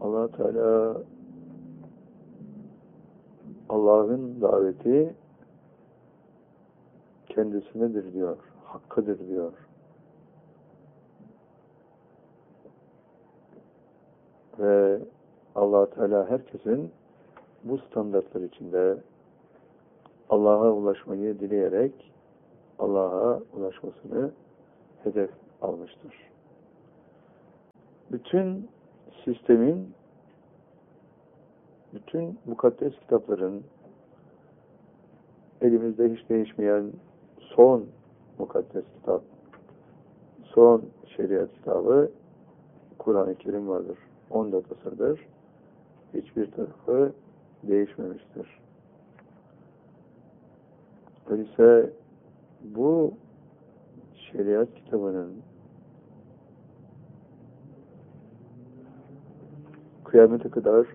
Allah Teala Allah'ın daveti kendisinedir diyor, hakkıdır diyor. Ve Allah Teala herkesin bu standartlar içinde Allah'a ulaşmayı dileyerek Allah'a ulaşmasını hedef almıştır. Bütün sistemin, bütün mukaddes kitapların elimizde hiç değişmeyen son mukaddes kitap, son şeriat kitabı Kur'an-ı Kerim vardır. 14 asırdır hiçbir tarafı değişmemiştir. Öyleyse bu şeriat kitabının kıyamete kadar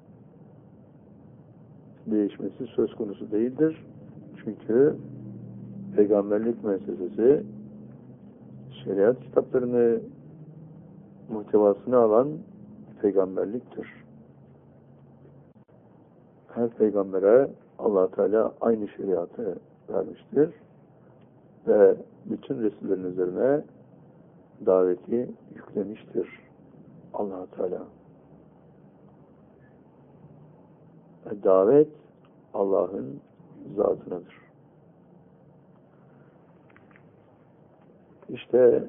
değişmesi söz konusu değildir. Çünkü peygamberlik müessesesi şeriat kitaplarını muhtevasını alan peygamberliktir. Her peygambere Allah Teala aynı şeriatı vermiştir ve bütün Resullerin üzerine daveti yüklemiştir Allah Teala. Davet Allah'ın zatınadır. İşte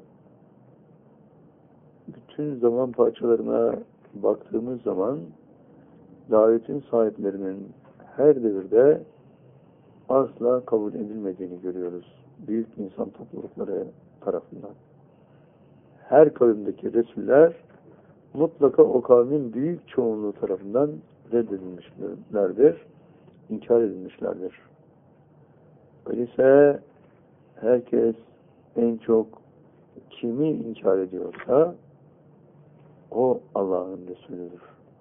bütün zaman parçalarına baktığımız zaman davetin sahiplerinin her devirde asla kabul edilmediğini görüyoruz. Büyük insan toplulukları tarafından. Her kavimdeki Resuller mutlaka o kavmin büyük çoğunluğu tarafından reddedilmişlerdir, inkar edilmişlerdir. Öyleyse herkes en çok kimi inkar ediyorsa o Allah'ın Resulüdür.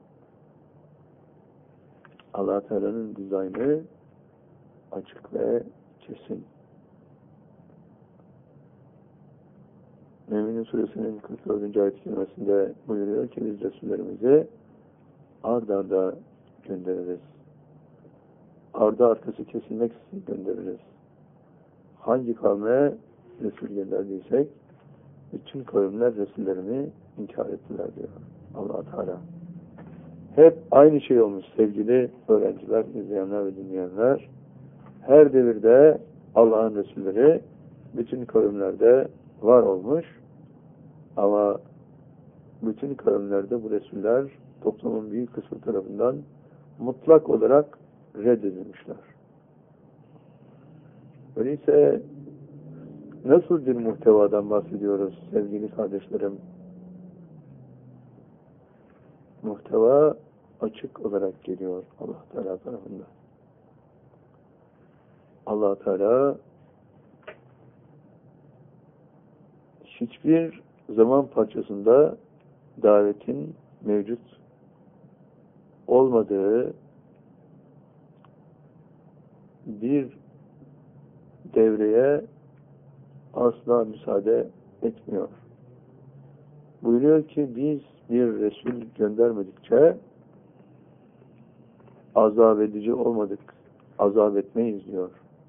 Allah Teala'nın dizaynı açık ve kesin. Mü'minin suresinin 44. ayet-i kerimesinde buyuruyor ki biz Resullerimizi ard arda göndeririz. Ardı arkası kesilmeksizin göndeririz. Hangi kavme Resul gönderdiysek bütün kavimler Resullerini inkar ettiler diyor Allah Teala. Hep aynı şey olmuş sevgili öğrenciler, izleyenler ve dinleyenler. Her devirde Allah'ın Resulleri bütün kavimlerde var olmuş ama bütün kavimlerde bu Resuller toplumun büyük kısmı tarafından mutlak olarak reddedilmişler. Öyleyse nasıl bir muhtevadan bahsediyoruz sevgili kardeşlerim? Muhteva açık olarak geliyor Allah Teala tarafından. Allah Teala hiçbir zaman parçasında davetin mevcut olmadığı bir devreye asla müsaade etmiyor. Buyuruyor ki biz bir Resul göndermedikçe azap edici olmadık, azap etmeyiz diyor.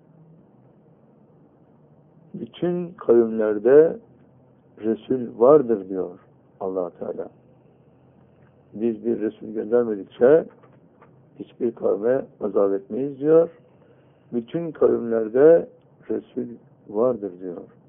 Bütün kavimlerde Resul vardır diyor Allah Teala. Biz bir Resul göndermedikçe hiçbir kavme azap etmeyiz diyor. Bütün kavimlerde Resul vardır diyor.